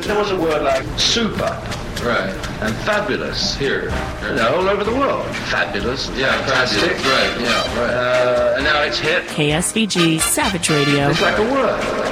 There was a word like super. Right. And fabulous here, all over the world. Fabulous, fantastic. Fabulous. Right, yeah, right. And now it's hit. KSVG Savage Radio. It's like a word.